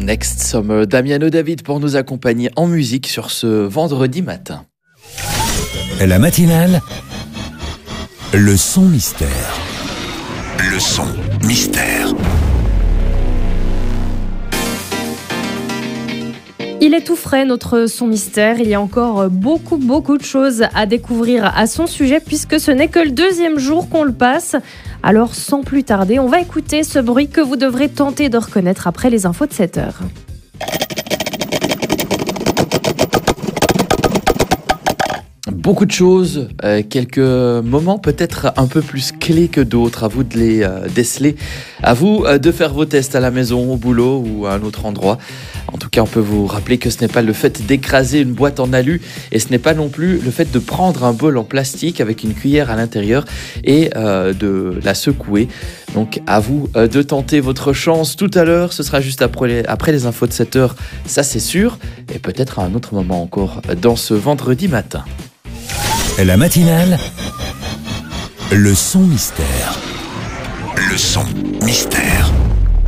Next Summer, Damiano David pour nous accompagner en musique sur ce vendredi matin. La matinale, le son mystère. Le son mystère. Il est tout frais, notre son mystère. Il y a encore beaucoup de choses à découvrir à son sujet puisque ce n'est que le deuxième jour qu'on le passe. Alors sans plus tarder, on va écouter ce bruit que vous devrez tenter de reconnaître après les infos de 7 heures. Beaucoup de choses, quelques moments peut-être un peu plus clés que d'autres, à vous de les déceler, à vous de faire vos tests à la maison, au boulot ou à un autre endroit. En tout cas, on peut vous rappeler que ce n'est pas le fait d'écraser une boîte en alu et ce n'est pas non plus le fait de prendre un bol en plastique avec une cuillère à l'intérieur et de la secouer. Donc à vous de tenter votre chance tout à l'heure, ce sera juste après les infos de 7 heures, ça c'est sûr, et peut-être à un autre moment encore dans ce vendredi matin. La matinale, le son mystère. Le son mystère.